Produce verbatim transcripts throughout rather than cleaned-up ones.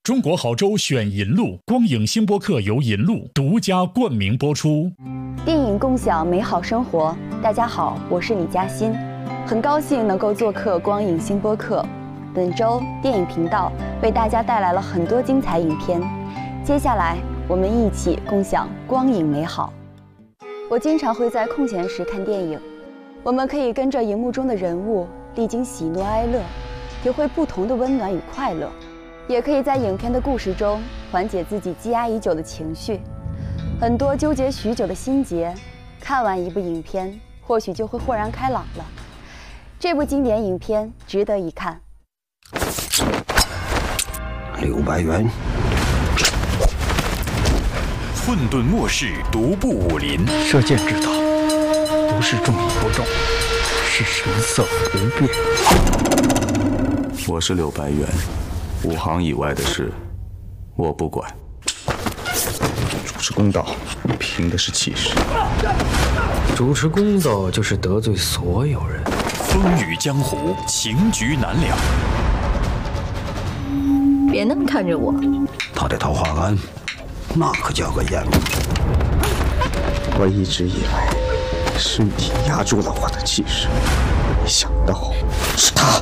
中国好州选银路，光影星播客由银路独家冠名播出。 电影共享美好生活，大家好，我是李嘉欣，很高兴能够做客光影星播客。本周电影频道为大家带来了很多精彩影片，接下来我们一起共享光影美好。我经常会在空闲时看电影，我们可以跟着荧幕中的人物历经喜怒哀乐，体会不同的温暖与快乐。也可以在影片的故事中缓解自己积压已久的情绪，很多纠结许久的心结，看完一部影片，或许就会豁然开朗了。这部经典影片值得一看。 六百元。 混沌末世，独步武林。 射箭之道，不是重与不重，是神色不变。 我是柳白猿。五行以外的事，我不管。 主持公道，凭的是气势。 主持公道就是得罪所有人。 风雨江湖，情局难了。 别那么看着我。 他的桃花庵，那可叫个严密。 我一直以为身体压住了我的气势，没想到是他。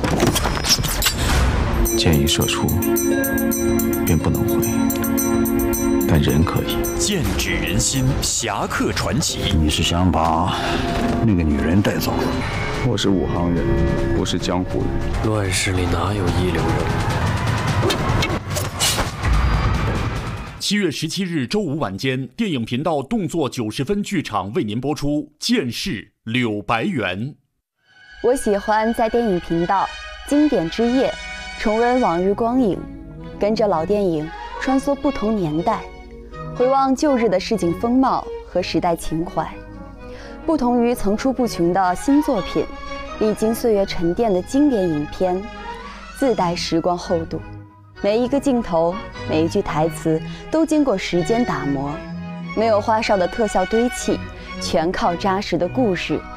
箭一射出，便不能回，但人可以。剑指人心，侠客传奇。 你是想把那个女人带走？ 我是武行人，不是江湖人。 乱世里哪有一流人物？ 七月十七日周五晚间，电影频道动作九十分剧场为您播出《剑士柳白猿》。 我喜欢在电影频道经典之夜重温往日光影，跟着老电影穿梭不同年代，回望旧日的市井风貌和时代情怀。不同于层出不穷的新作品，历经岁月沉淀的经典影片，自带时光厚度。每一个镜头，每一句台词都经过时间打磨，没有花哨的特效堆砌，全靠扎实的故事